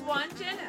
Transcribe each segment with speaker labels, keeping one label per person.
Speaker 1: one, Jenna.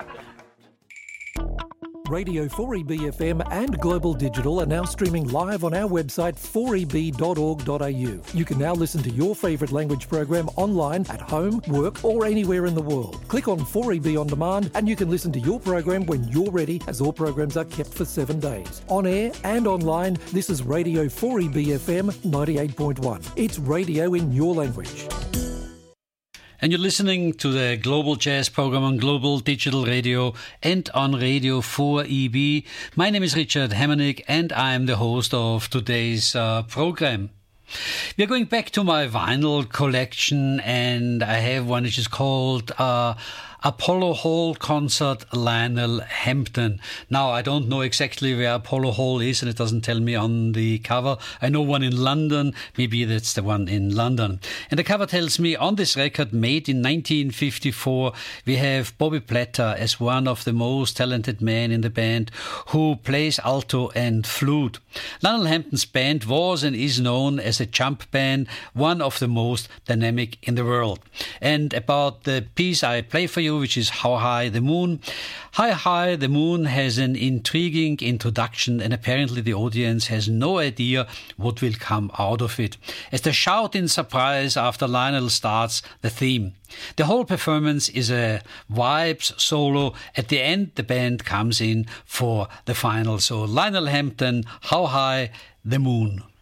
Speaker 2: Radio 4EB FM and Global Digital are now streaming live on our website 4eb.org.au. You can now listen to your favourite language program online at home, work or anywhere in the world. Click on 4EB On Demand and you can listen to your program when you're ready, as all programs are kept for 7 days. On air and online, this is Radio 4EB FM 98.1. It's radio in your language.
Speaker 3: And you're listening to the Global Jazz program on Global Digital Radio and on Radio 4EB. My name is Richard Hemmernick and I'm the host of today's program. We're going back to my vinyl collection, and I have one which is called Apollo Hall Concert Lionel Hampton. Now, I don't know exactly where Apollo Hall is, and it doesn't tell me on the cover. I know one in London. Maybe that's the one in London. And the cover tells me on this record, made in 1954, we have Bobby Platter as one of the most talented men in the band who plays alto and flute. Lionel Hampton's band was and is known as a jump band, one of the most dynamic in the world. And about the piece I play for you, which is How High the Moon. How High the Moon has an intriguing introduction, and apparently the audience has no idea what will come out of it, as they shout in surprise after Lionel starts the theme. The whole performance is a vibes solo. At the end, the band comes in for the final. So Lionel Hampton, How High the Moon.